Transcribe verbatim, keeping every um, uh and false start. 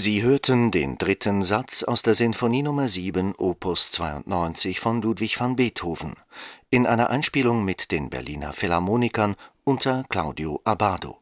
Sie hörten den dritten Satz aus der Sinfonie Nummer sieben, Opus zweiundneunzig von Ludwig van Beethoven in einer Einspielung mit den Berliner Philharmonikern unter Claudio Abbado.